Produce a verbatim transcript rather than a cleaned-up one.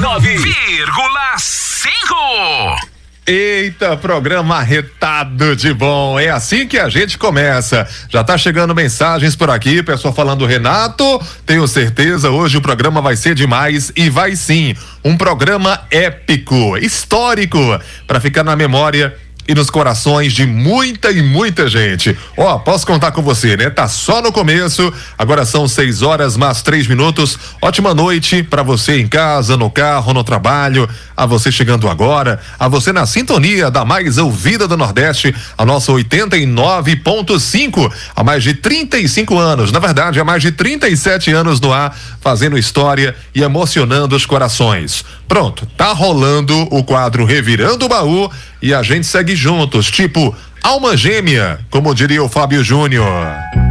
nove vírgula cinco. Eita, programa retado de bom, é assim que a gente começa. Já tá chegando mensagens por aqui, pessoal falando: Renato, tenho certeza hoje o programa vai ser demais, e vai sim, um programa épico, histórico, para ficar na memória e nos corações de muita e muita gente. Ó, oh, posso contar com você, né? Tá só no começo, agora são seis horas mais três minutos. Ótima noite para você em casa, no carro, no trabalho, a você chegando agora, a você na sintonia da mais ouvida do Nordeste, a nossa oitenta e nove ponto cinco, há mais de trinta e cinco anos, na verdade há mais de trinta e sete anos no ar, fazendo história e emocionando os corações. Pronto, tá rolando o quadro Revirando o Baú e a gente segue juntos, tipo alma gêmea, como diria o Fábio Júnior.